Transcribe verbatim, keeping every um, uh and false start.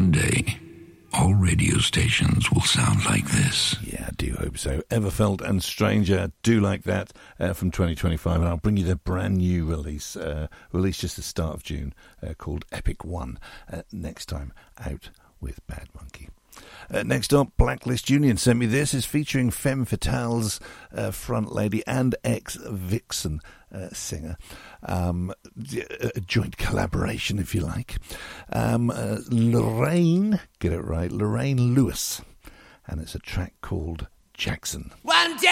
one day, all radio stations will sound like this. Yeah, I do hope so. Everfelt and Stranger, do like that uh, from twenty twenty-five. And I'll bring you the brand new release, uh, released just the start of June, uh, called Epic One, uh, next time out with Bad Monkey. Uh, next up, Blacklist Union sent me this. Is featuring Femme Fatale's uh, front lady and ex-Vixen uh, singer. Um, a joint collaboration, if you like. Um, uh, Lorraine, get it right, Lorraine Lewis. And it's a track called Jackson. One day